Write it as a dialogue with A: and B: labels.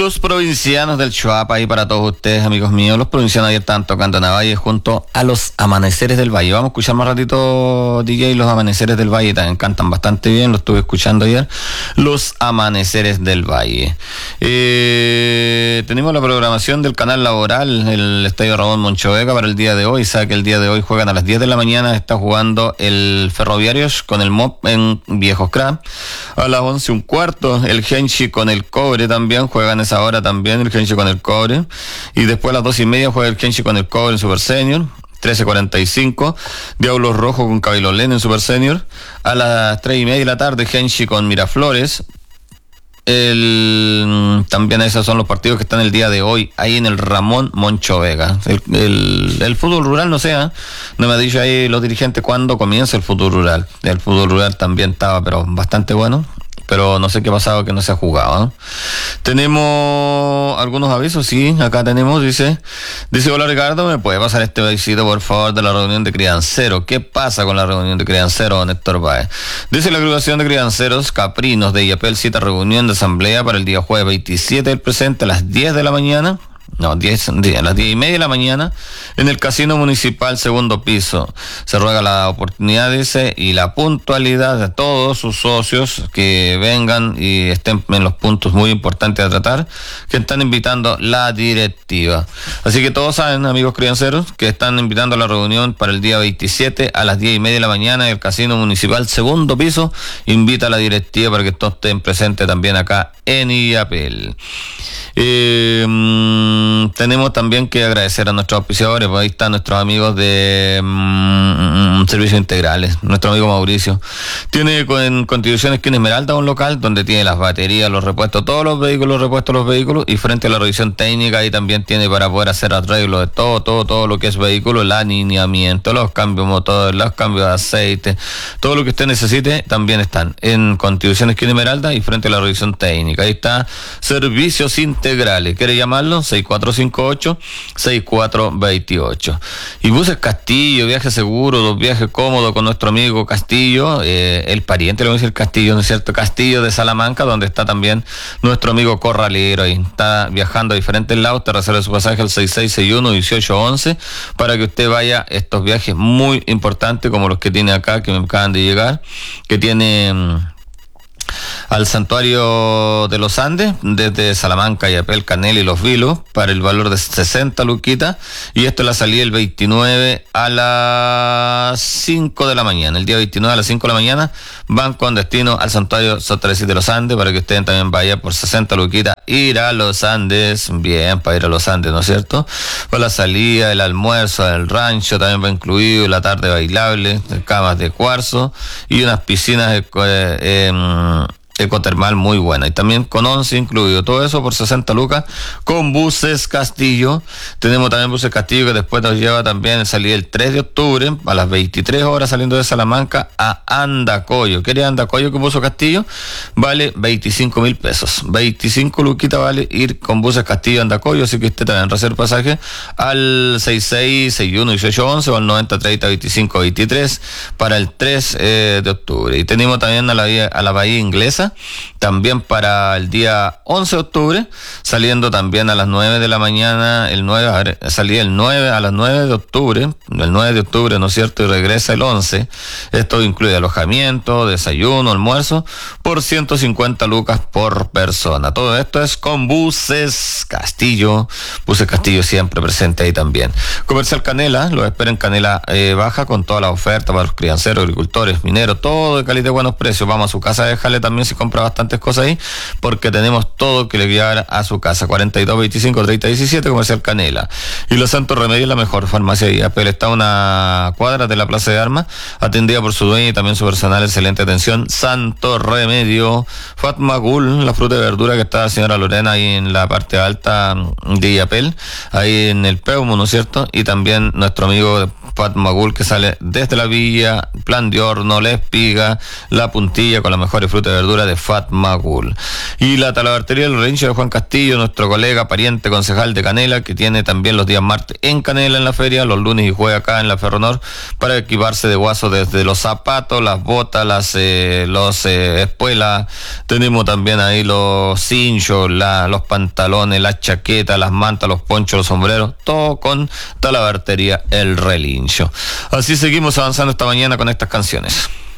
A: los provincianos del Choapa y para todos ustedes, amigos míos. Los provincianos ayer estaban tocando en Valle junto a los Amaneceres del Valle. Vamos a escuchar más ratito, DJ, los Amaneceres del Valle. También cantan bastante bien, lo estuve escuchando ayer. Los Amaneceres del Valle. Tenemos la programación del canal laboral, el Estadio Ramón Moncho Vega para el día de hoy. Sabe que el día de hoy juegan a las 10 de la mañana. Está jugando el Ferroviarios con el MOP en Viejos Cra. A las 11:15 el Genchi con el Cobre también. Juegan esa hora también el Genchi con el Cobre. Y después a las 2:30 juega el Genchi con el Cobre en Super Senior. 13:45, Diablos Rojos con Cabilolén en Super Senior. A las 3:30 de la tarde, Genchi con Miraflores. También esos son los partidos que están el día de hoy ahí en el Ramón Moncho Vega. El fútbol rural, no sé, no me ha dicho ahí los dirigentes cuándo comienza el fútbol rural. El fútbol rural también estaba, pero bastante bueno. Pero no sé qué ha pasado que no se ha jugado, ¿eh? Tenemos algunos avisos, sí, acá tenemos, dice, hola Ricardo, ¿me puede pasar este avisito por favor de la reunión de crianceros? ¿Qué pasa con la reunión de crianceros, don Héctor Báez? Dice la agrupación de crianceros Caprinos de Illapel cita reunión de asamblea para el día jueves 27 del presente a las 10 de la mañana. No, a las 10:30 de la mañana en el Casino Municipal, segundo piso. Se ruega la oportunidad, dice, y la puntualidad de todos sus socios que vengan y estén en los puntos muy importantes a tratar, que están invitando la directiva. Así que todos saben, amigos crianceros, que están invitando a la reunión para el día 27 a las 10:30 de la mañana en el Casino Municipal, segundo piso. Invita a la directiva para que todos estén presentes también acá en Illapel. Tenemos también que agradecer a nuestros auspiciadores, pues ahí están nuestros amigos de Servicios Integrales, nuestro amigo Mauricio. Tiene en Contribuciones Esquina Esmeralda un local donde tiene las baterías, los repuestos, todos los repuestos los vehículos, y frente a la revisión técnica ahí también tiene para poder hacer arreglo de todo lo que es vehículo, el alineamiento, los cambios motores, los cambios de aceite, todo lo que usted necesite también están en Contribuciones Esquina Esmeralda y frente a la revisión técnica. Ahí está Servicios Integrales. ¿Quiere llamarlo? 6458-6428. Y Buses Castillo, viaje seguro, los viajes cómodos con nuestro amigo Castillo, el pariente, le voy a decir Castillo, ¿no es cierto? Castillo de Salamanca, donde está también nuestro amigo Corralero. Ahí está viajando a diferentes lados. Te reserva su pasaje al 6661-1811 para que usted vaya a estos viajes muy importantes como los que tiene acá, que me acaban de llegar, que tiene al Santuario de los Andes, desde Salamanca, Illapel, Canela y Los Vilos, para el valor de 60 luquitas, y esto es la salida el 29 a las 5 de la mañana. El día 29 a las 5 de la mañana van con destino al Santuario Santa Teresita de los Andes, para que usted también vaya por 60 luquitas, ir a los Andes, bien, para ir a los Andes, ¿no es cierto? Para la salida, el almuerzo, el rancho también va incluido, la tarde bailable, camas de cuarzo y unas piscinas ecotermal muy buena, y también con 11 incluido, todo eso por 60 lucas con Buses Castillo. Tenemos también Buses Castillo que después nos lleva también a salir el 3 de octubre a las 23 horas saliendo de Salamanca a Andacoyo. ¿Qué Andacoyo con Buses Castillo? Vale 25,000 pesos, 25 luquitas vale ir con Buses Castillo a Andacoyo, así que usted también reserva pasaje al 6661-1811 o al 9030-2523 para el 3 de octubre. Y tenemos también a la Bahía Inglesa también para el día 11 de octubre, saliendo también a las 9 de la mañana, salía el 9 a las 9 de octubre, el 9 de octubre, ¿no es cierto? Y regresa el 11. Esto incluye alojamiento, desayuno, almuerzo, por 150 lucas por persona. Todo esto es con Buses Castillo. Buses Castillo siempre presente ahí también. Comercial Canela, lo espera en Canela Baja con toda la oferta para los crianceros, agricultores, mineros, todo de calidad y buenos precios. Vamos a su casa, déjale también si compra bastantes cosas ahí, porque tenemos todo que le llevar a su casa. 4225-3017, Comercial Canela. Y Los Santos Remedios, la mejor farmacia de Illapel. Está a una cuadra de la Plaza de Armas, atendida por su dueña y también su personal, excelente atención. Santo Remedio. Fatma Gul, la fruta y verdura que está la señora Lorena ahí en la parte alta de Illapel, ahí en el Peumo, ¿no es cierto? Y también nuestro amigo Fatma Gul, que sale desde la villa, Plan de Horno, La Espiga, La Puntilla, con las mejores frutas y verduras de Fatma Gul. Y la talabartería del Relincho de Juan Castillo, nuestro colega, pariente, concejal de Canela, que tiene también los días martes en Canela en la feria, los lunes y jueves acá en la Ferronor, para equiparse de guaso desde los zapatos, las botas, las espuelas. Tenemos también ahí los cinchos, los pantalones, las chaquetas, las mantas, los ponchos, los sombreros, todo con talabartería El Relincho. Así seguimos avanzando esta mañana con estas canciones.